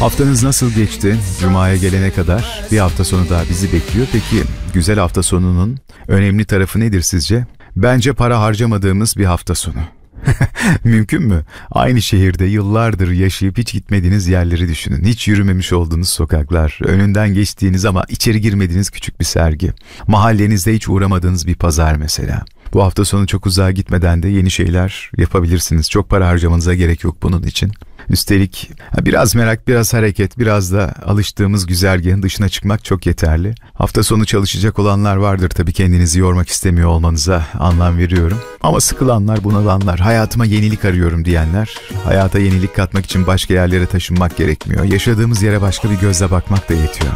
Haftanız nasıl geçti? Cuma'ya gelene kadar bir hafta sonu daha bizi bekliyor. Peki güzel hafta sonunun önemli tarafı nedir sizce? Bence para harcamadığımız bir hafta sonu. Mümkün mü? Aynı şehirde yıllardır yaşayıp hiç gitmediğiniz yerleri düşünün. Hiç yürümemiş olduğunuz sokaklar, önünden geçtiğiniz ama içeri girmediğiniz küçük bir sergi. Mahallenizde hiç uğramadığınız bir pazar mesela. Bu hafta sonu çok uzağa gitmeden de yeni şeyler yapabilirsiniz. Çok para harcamanıza gerek yok bunun için. Üstelik biraz merak, biraz hareket, biraz da alıştığımız güzergahın dışına çıkmak çok yeterli. Hafta sonu çalışacak olanlar vardır tabii, kendinizi yormak istemiyor olmanıza anlam veriyorum. Ama sıkılanlar, bunalanlar, hayatıma yenilik arıyorum diyenler, hayata yenilik katmak için başka yerlere taşınmak gerekmiyor. Yaşadığımız yere başka bir gözle bakmak da yetiyor.